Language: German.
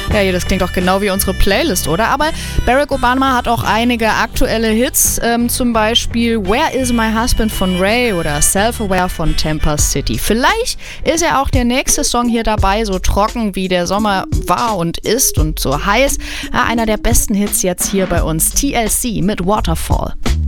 Ja, das klingt doch genau wie unsere Playlist, oder? Aber Barack Obama hat auch einige aktuelle Hits, zum Beispiel Where Is My Husband von Ray oder Self-Aware von Tampa City. Vielleicht ist ja auch der nächste Song hier dabei, so trocken wie der Sommer war und ist und so heiß. Ja, einer der besten Hits jetzt hier bei uns, TLC mit Waterfall.